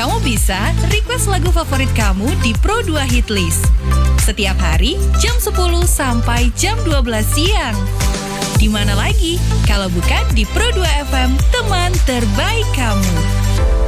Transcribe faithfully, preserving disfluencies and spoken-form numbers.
Kamu bisa request lagu favorit kamu di Pro dua Hitlist. Setiap hari jam sepuluh sampai jam dua belas siang. Di mana lagi kalau bukan di Pro dua F M, teman terbaik kamu.